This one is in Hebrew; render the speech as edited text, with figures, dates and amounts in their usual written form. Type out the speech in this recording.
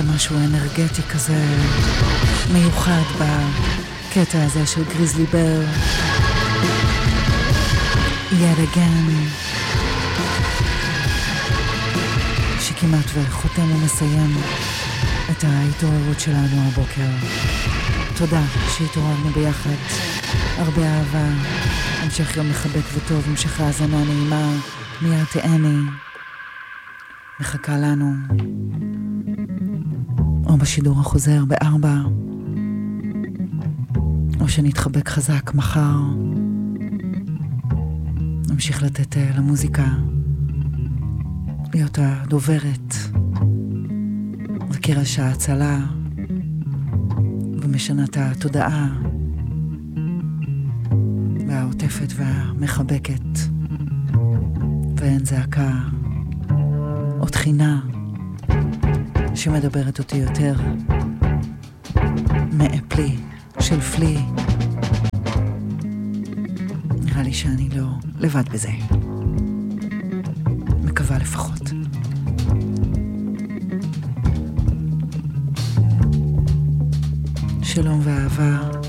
משהו אנרגטי כזה מיוחד בקטע הזה של גריזלי בר. Yet Again, שכמעט וחותם ומסיים את ההתעוררות שלנו הבוקר. תודה שהתעוררנו ביחד, הרבה אהבה, המשך יום מחבק וטוב, המשך האזנה נעימה, מיה תאני מחכה לנו, או בשידור החוזר ב4, או שנתחבק חזק מחר. נמשיך לתת למוזיקה להיות הדוברת וקרש ההצלה ומשנת התודעה והעוטפת והמחבקת, ואין זעקה או תחינה שמדברת אותי יותר מאפלי של פלי. נראה לי שאני לא לבד בזה, מקווה לפחות. שלום ואהבה.